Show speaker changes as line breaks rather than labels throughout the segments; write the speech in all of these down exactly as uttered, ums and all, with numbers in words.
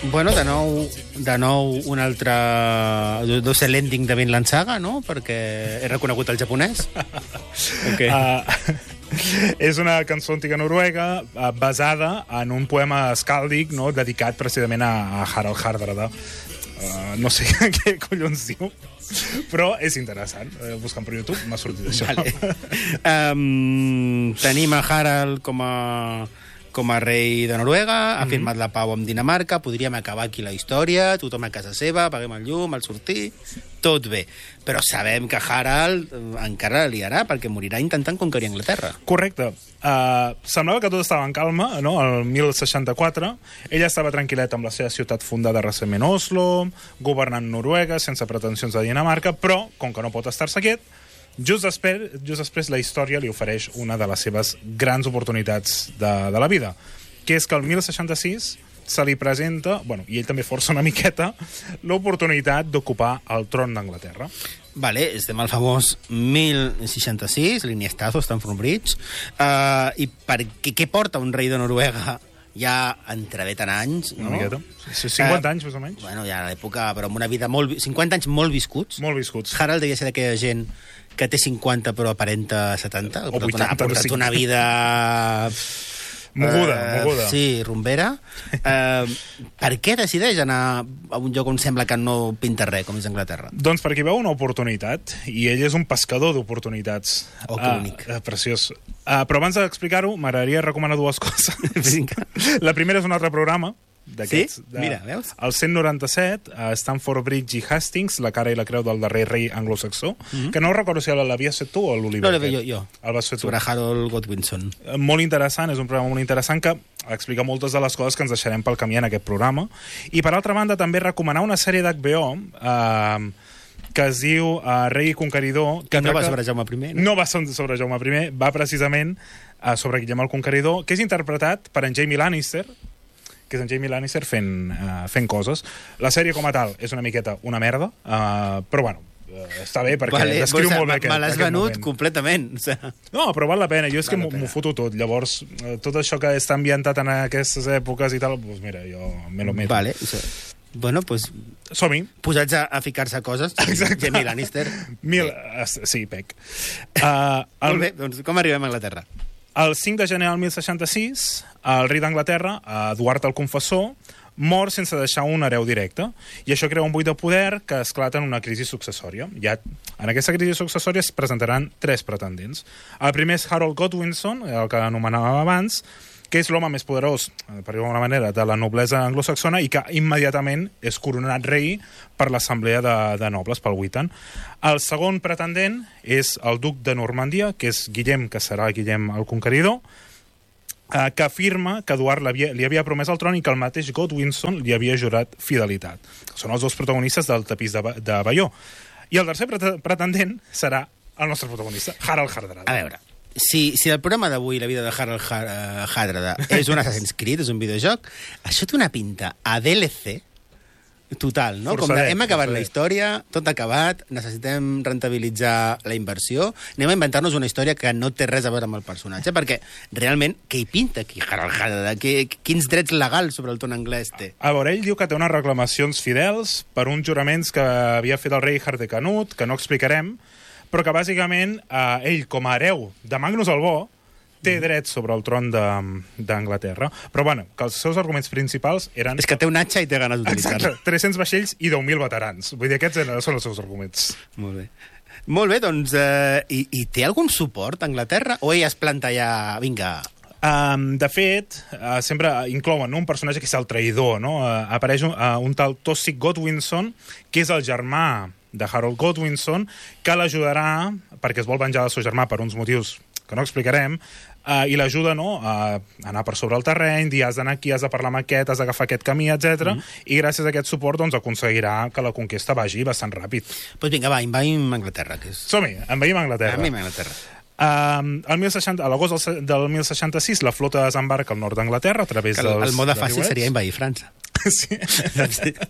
Bueno, de nou, de nou un altre... Deu ser l'ending de Vinland Saga, no? Perquè he reconegut el japonès. Okay.
Uh, és una cançó antiga noruega uh, basada en un poema escàldic, no?, dedicat precisament a, a Harald Hardrada. Uh, no sé què collons diu, però és interessant. Uh, buscant per YouTube m'ha sortit això.
Vale. um, tenim a Harald com a... com a rei de Noruega, ha mm-hmm. firmat la pau amb Dinamarca, podríem acabar aquí la història, tothom a casa seva, paguem el llum, el sortir, tot bé. Però sabem que Harald encara la liarà, perquè morirà intentant conquerir Anglaterra.
Correcte. Uh, semblava que tot estava en calma, no?, el mil seixanta-quatre. Ella estava tranquil·leta amb la seva ciutat fundada recentment, Oslo, governant Noruega, sense pretensions de Dinamarca, però, com que no pot estar-se quiet, Just després, just després la història li ofereix una de les seves grans oportunitats de, de la vida, que és que el mil seixanta-sis se li presenta, bueno, i ell també força una miqueta, l'oportunitat d'ocupar el tron d'Anglaterra.
Vale, estem al famós mil seixanta-sis, l'Iniestazo, Stamford Bridge, uh, i per què, què porta un rei de Noruega ja entrevet en anys, no?
Una miqueta. cinquanta uh, anys, més o menys.
Bueno, ja a l'època, però amb una vida molt... cinquanta anys molt viscuts.
Molt viscuts.
Harald devia ser d'aquella gent que té cinquanta però aparenta setanta.
O vuitanta.
Ha portat una, una vida...
moguda,
uh,
moguda.
Sí, rumbera. Uh, per què decideix anar a un lloc on sembla que no pinta res, com és Anglaterra?
Doncs perquè veu una oportunitat, i ell és un pescador d'oportunitats.
Oh, que bonic.
Uh, uh, preciós. Uh, però abans d'explicar-ho, m'agradaria recomanar dues coses. La primera és un altre programa, d'aquests.
Sí?
De,
Mira, veus?
El cent noranta-set, a Stamford Bridge i Hastings, la cara i la creu del darrer rei anglosaxó, mm-hmm. que no recordo si l'havies fet tu o l'Oliver.
No, l'he jo, jo.
El vas fer tu.
Sobre Harold Godwinson.
Molt interessant, és un programa molt interessant que explica moltes de les coses que ens deixarem pel camí en aquest programa. I, per altra banda, també recomanar una sèrie d'H B O eh, que es diu uh, Rei i Conqueridor.
Que no va sobre Jaume I, no?
No va sobre Jaume I, va precisament uh, sobre Guillem el Conqueridor, que és interpretat per en Jamie Lannister, que és en Jamie Lannister fent, uh, fent coses. La sèrie com a tal és una miqueta una merda, uh, però bueno, uh, està bé perquè vale, descriu molt bé aquest,
me l'has venut moment. Completament. O sea... No,
però val la pena, jo és val que m'ho foto tot. Llavors, uh, tot això que està ambientat en aquestes èpoques i tal, doncs mira, jo me lo meto.
Vale, o sea... Bueno, pues...
Som-hi.
Posats a, a ficar-se a coses.
Exacte.
Jamie Lannister.
Mil... Uh, sí, pec. Uh, el...
Molt bé, doncs com arribem a Anglaterra?
El cinc de gener del mil seixanta-sis, el rei d'Anglaterra, Eduard el Confessor, mor sense deixar un hereu directe. I això crea un buit de poder que esclata en una crisi successòria. Ja, en aquesta crisi successòria es presentaran tres pretendents. El primer és Harold Godwinson, el que anomenàvem abans, que és l'home més poderós, per dir-ho d'alguna manera, de la noblesa anglosaxona i que immediatament és coronat rei per l'assemblea de, de nobles, pel Witan. El segon pretendent és el duc de Normandia, que és Guillem, que serà Guillem el Conqueridor, eh, que afirma que Eduard li, li havia promès el tron i que el mateix Godwinson li havia jurat fidelitat. Són els dos protagonistes del tapís de, de Bayeux. I el tercer pretendent serà el nostre protagonista, Harald Hardrada.
A veure, Si, si el programa d'avui, la vida de Harald Hardrada, és un Assassin's Creed, és un videojoc, això té una pinta a D L C total, no? Com de, hem acabat la història, tot acabat, necessitem rentabilitzar la inversió, anem a inventar-nos una història que no té res a veure amb el personatge, perquè realment, què hi pinta aquí Harald Hardrada? Quins drets legals sobre el tron anglès té?
A veure, ell diu que té unes reclamacions fidels per uns juraments que havia fet el rei Hardecanut, que no explicarem, però que bàsicament eh, ell, com a hereu de Magnus el Bo, té drets sobre el tron d'Anglaterra. Però, bueno, que els seus arguments principals eren...
És que té un atxa i té ganes d'utilitzar-lo.
Exacte, tres-cents vaixells i deu mil veterans. Vull dir, aquests són els seus arguments.
Molt bé. Molt bé, doncs, eh, i, i té algun suport a Anglaterra? O ell es planta ja... Vinga...
Um, de fet, uh, sempre inclouen no, un personatge que és el traïdor, no? Uh, apareix un, uh, un tal Tossic Godwinson, que és el germà de Harold Godwinson, que l'ajudarà, perquè es vol venjar del seu germà per uns motius que no explicarem, uh, i l'ajuda no, a anar per sobre el terreny, dir has d'anar aquí, has de parlar amb aquest, has d'agafar aquest camí, etcètera. Mm. I gràcies a aquest suport doncs, aconseguirà que la conquesta vagi bastant ràpid.
Doncs pues vinga, va, envaïm Anglaterra. Que és...
Som-hi, envaïm Anglaterra.
Envaïm Anglaterra.
Uh, el mil seixanta, a l'agost del, del mil seixanta-sis la flota desembarca al nord d'Anglaterra a través
el,
dels...
El mode fàcil seria envair França.
Sí.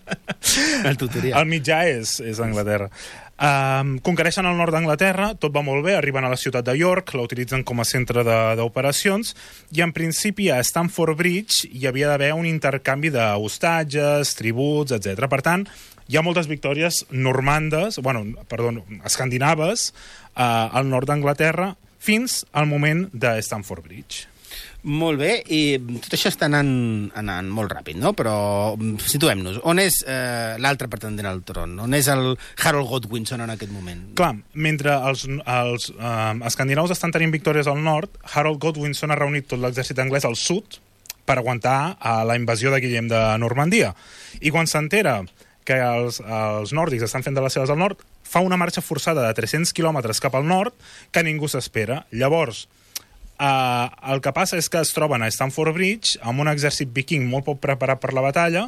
El tutorial.
El mitjà és, és Anglaterra. Um, conquereixen el nord d'Anglaterra, tot va molt bé, arriben a la ciutat de York, la utilitzen com a centre d'operacions, i en principi a Stamford Bridge hi havia d'haver un intercanvi d'hostatges, tributs, etcètera. Per tant, hi ha moltes victòries normandes, bueno, perdó, escandinaves, uh, al nord d'Anglaterra, fins al moment de Stamford Bridge.
Molt bé, i tot això està anant, anant molt ràpid, no? Però situem-nos. On és eh, l'altre pretendent al tron? On és el Harold Godwinson en aquest moment?
Clar, mentre els, els eh, escandinaus estan tenint victòries al nord, Harold Godwinson ha reunit tot l'exèrcit anglès al sud per aguantar a la invasió de Guillem de Normandia. I quan s'entera que els, els nòrdics estan fent de les seves al nord, fa una marxa forçada de tres-cents quilòmetres cap al nord que ningú s'espera. Llavors, Uh, el que passa és que es troben a Stamford Bridge amb un exèrcit viking molt poc preparat per la batalla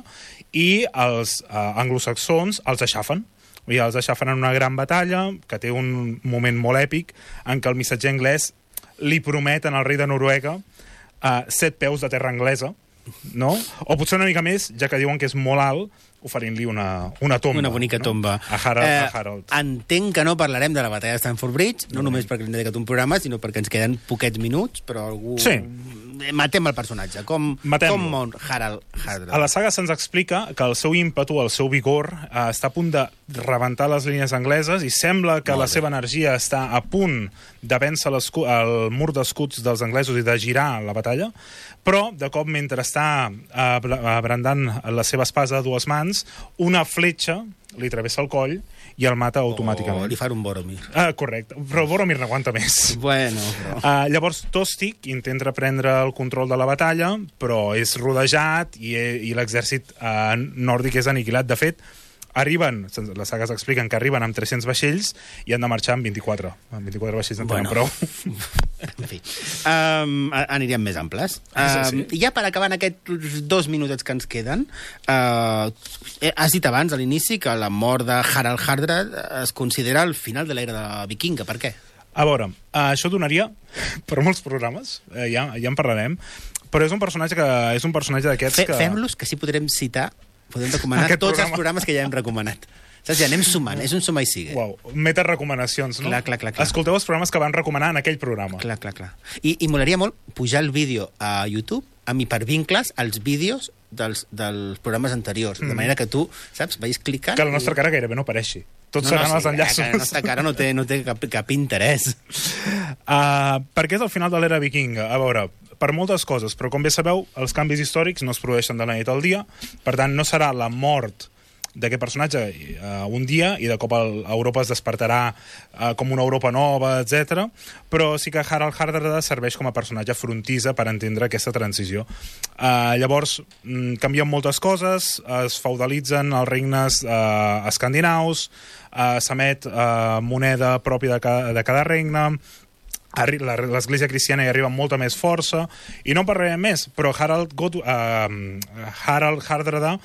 i els uh, anglosaxons els aixafen. I els aixafen en una gran batalla que té un moment molt èpic en què el missatger anglès li prometen al rei de Noruega uh, set peus de terra anglesa, no? O potser una mica més, ja que diuen que és molt alt, oferint-li una, una tomba.
Una bonica
no?
tomba.
A Harold,
eh,
a Harold.
Entenc que no parlarem de la batalla de Stamford Bridge, no, no només perquè hem dedicat un programa, sinó perquè ens queden poquets minuts, però algú...
Sí.
Matem el personatge. Com, com mor Harald Hardrada?
A la saga se'ns explica que el seu ímpetu, el seu vigor, eh, està a punt de rebentar les línies angleses i sembla que Molt la bé. seva energia està a punt de vèncer el mur d'escuts dels anglesos i de girar la batalla, però, de cop, mentre està eh, brandant la seva espasa a dues mans, una fletxa li travessa el coll i el mata automàticament.
O li fa un Boromir.
Ah, correcte, però Boromir n'aguanta més.
Bueno, però...
Uh, llavors, Tostig intenta prendre el control de la batalla, però és rodejat i, i l'exèrcit uh, nòrdic és aniquilat. De fet, arriben, les sagues expliquen que arriben amb tres-cents vaixells i han de marxar amb vint-i-quatre. Amb vint-i-quatre vaixells en tenen
bueno.
prou.
En fi, um, aniríem més amples. Um,
sí, sí.
Ja per acabar en aquests dos minutets que ens queden, uh, has dit abans, a l'inici, que la mort de Harald Hardrada es considera el final de l'era vikinga. Per què?
A veure, uh, això donaria per molts programes, uh, ja, ja en parlarem, però és un personatge que és un personatge d'aquests
Fe,
que...
Fem-los, que sí podrem citar, podem recomanar
Aquest
tots
programa.
els programes que ja hem recomanat. Saps? Ja anem sumant, és un sumar i sigue.
Uau, meta recomanacions, no?
Clar, clar, clar, clar.
Escolteu els programes que van recomanar en aquell programa.
Clar, clar, clar. I, i molaria molt pujar el vídeo a YouTube amb hipervincles als vídeos dels, dels programes anteriors, mm. de manera que tu, saps, vagis clicant...
Que la nostra cara gairebé no apareixi. Tots
no,
seran
no,
els
sí,
enllaços.
La nostra cara no té, no té cap, cap interès.
Uh, perquè és el final de l'era vikinga. A veure, per moltes coses, però com bé sabeu, els canvis històrics no es produeixen de la nit al dia, per tant, no serà la mort d'aquest personatge uh, un dia i de cop el, Europa es despertarà uh, com una Europa nova, etcètera. Però sí que Harald Hardrada serveix com a personatge frontisa per entendre aquesta transició. Uh, llavors, mm, canvien moltes coses, es feudalitzen els regnes uh, escandinaus, uh, s'emet uh, moneda pròpia de cada, de cada regne, l'església cristiana hi arriba amb molta més força, i no en parlarem més, però Harald, God, uh, Harald Hardrada